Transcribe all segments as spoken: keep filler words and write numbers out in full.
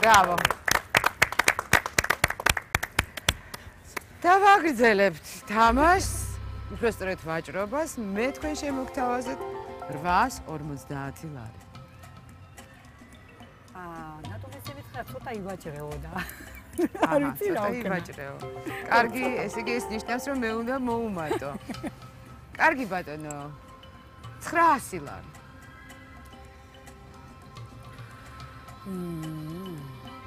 ბრავო. დავაგრძელებთ თამაშს, უბრალოდ ვაჭრობას, მე თქვენ შემოგთავაზეთ რვაას ორმოცდაათი ლარი. აა, ნატო ესე ვიტყვა, ცოტა ივაჭრეო და. აჰა, ცოტა ივაჭრეო. კარგი, ესე იგი ეს ნიშნავს, რომ მე უნდა მოუმატო. კარგი ბატონო. ცხრაასი ლარი. მმ.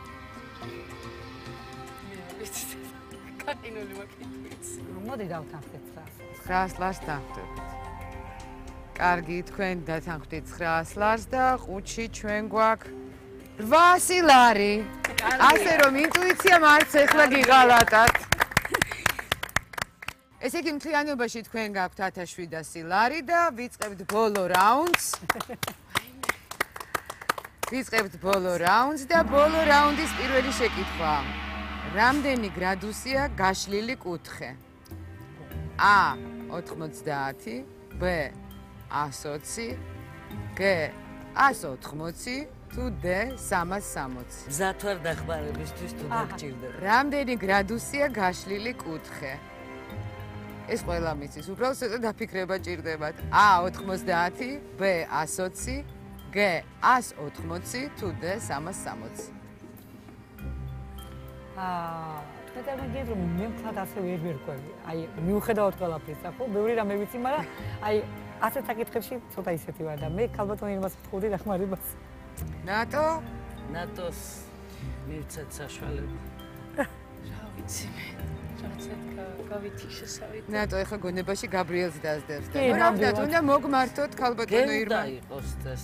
კაკინული მოკითხვის. მოდი დავთანხმდეთ ცხრაას. ცხრაას ლარს დავხვდებით. კარგი, თქვენ დათანხმდით ცხრაას ლარს და ყუთში ჩვენ გვაქვს რვაასი ლარი. ასე რომ ინტუიციამ არც ეხლა გიღალატათ. ესე იგი მთლიანობაში თქვენ გაქვთ ათას შვიდასი ლარი და ვიწყებთ ბოლო რაუნდს. ვიწყებთ ბოლო რაუნდს და ბოლო რაუნდის პირველი შეკითხვა. რამდენი გრადუსია გაშლილი კუთხე? A ოთხმოცდაათი, B ას ოცი, G ას ოთხმოცი, თუ D სამას სამოცი. მზად ვარ დახმარებისთვის თუ დაგჭირდება. რამდენი გრადუსია გაშლილი კუთხე? ეს ყველა მიცის, უბრალოდ ცოტა დაფიქრება ჭირდებათ. A ოთხმოცდაათი, B ას ოცი, G ას ოთხმოცი, თუ D სამას სამოცი. აა, თქვენ წარმოგიდგენთ რომ მე მთლად ასე ვერ ვერკვევი. აი, მიუხედავად ყველაფრისა, ხო, ბევრი რამე ვიცი, მაგრამ აი, ასეთ საკითხებში ცოტა ისეთი ვარ და მე ქალბატონ ირმას ვთხოვდი დახმარებას. ნატო? ნატოს მივცეთ საშუალება. რა ვიცი მე. რაღაცა გავითი შესავით. ნატო ეხა გონებაში გაბრიელს დაძდებს და კი, რა ნამდვილად. უნდა მოგმართოთ ქალბატონო ირმა? გენდა იყოს ეს.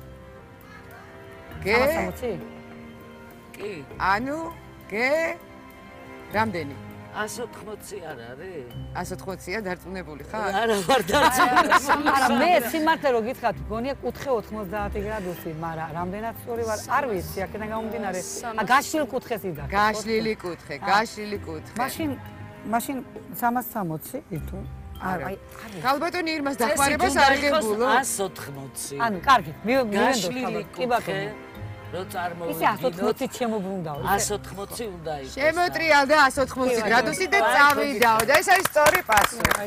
გე? სამას სამოცი? კი. ანუ გე? რამდენი? ას ოთხმოცი არ არის? ას ოთხმოცია დარწმუნებული ხარ? არა ვარ დარწმუნებული. არა, მე სიმართლე რო გითხრათ, გონია კუთხე ოთხმოცდაათი გრადუსი, მაგრამ რამდენად სწორი ვარ, არ ვიცი, აქედან გამომდინარე. ა გაშლილ კუთხეს იდა. გაშლილი კუთხე, გაშლილი კუთხე. მაშინ მაშინ სამას სამოცი ითუ არა აი ქალბატონი ირმას დახმარებას არ ღებულო. ას ოთხმოცი. ანუ კარგი, მივენდოთ გაშლილი კი ბატონო. რო წარმოვიდგინოთ. ისე ას ოთხმოცით შემოbrunდაო. ას ოთხმოცი უნდა იყოს. შემოტრიალდა ას ოთხმოცი გრადუსი და წავიდაო და ეს არის სწორი პასუხი.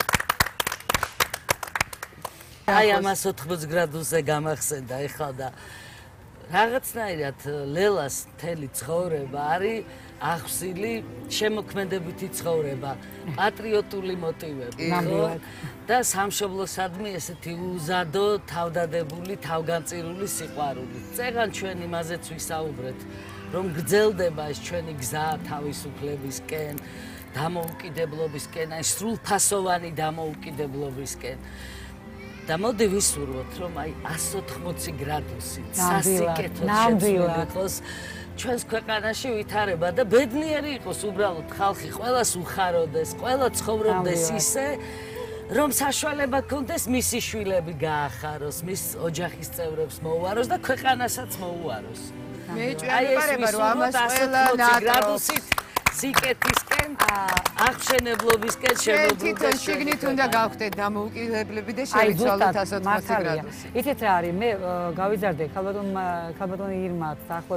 აი ამ ას ოთხმოცი გრადუსზე გამახსენდა ეხლა და რაღაცნაირად ლელას მთელი ცხოვრება არის ახსილი შემოქმედებითი ცხოვრება, პატრიოტული მოტივები, ხო? და სამშობლოსადმი ესეთი უზადო, თავდადებული, თავგანწირული სიყვარული. წეგან ჩვენ იმაზეც ვისაუბრეთ, რომ გრძელდება ეს ჩვენი გზა თავისუფლებისკენ, დამოუკიდებლობისკენ, აი სრულფასოვანი დამოუკიდებლობისკენ. და მოდი ვისურვოთ, რომ აი ას ოთხმოცი გრადუსი სასიკეთოდ შეცვლილიყოს ჩვენს ქვეყანაში ვითარება და ბედნიერი იყოს უბრალოდ ხალხი, ყველას უხაროდეს, ყველა ცხოვრობდეს ისე, რომ საშუალება ქონდეს მისი შვილები გაახაროს, მის ოჯახის წევრებს მოუაროს და ქვეყანასაც მოუაროს. მე ჭვიანება რომ ამას ყველა გრადუსით სიკეთისკენ, აღშენებლობისკენ შემოგვიყვება. თვითონ შიგნით უნდა გავხდეთ დამოუკიდებლები და შევიცვალოთ ას ოთხმოცი გრადუსი. იცით რა არის, მე გავიზარდე ქალბატონ ქალბატონი ირმაც